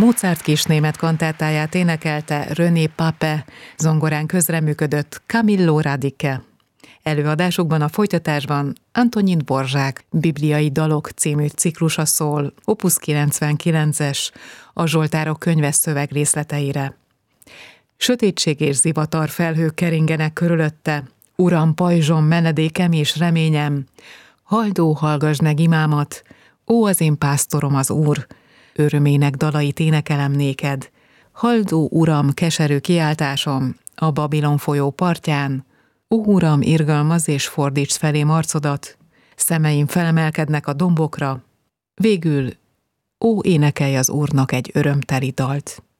Mozart kisnémet kantátáját énekelte René Pape, zongorán közreműködött Camillo Radice. Előadásukban a folytatásban Antonin Dvořák Bibliai dalok című ciklusa szól, Opus 99-es, a Zsoltárok könyve szövegrészleteire. Sötétség és zivatar felhők keringenek körülötte, Uram, pajzsom, menedékem és reményem, haldó, hallgasd meg imámat, ó, az én pásztorom az Úr, örömének dalait énekelem néked. Haldó, Uram, keserű kiáltásom, a Babilon folyó partján, ó, Uram, irgalmazz és fordíts felém arcodat, szemeim felemelkednek a dombokra, végül, ó, énekelj az Úrnak egy örömteli dalt.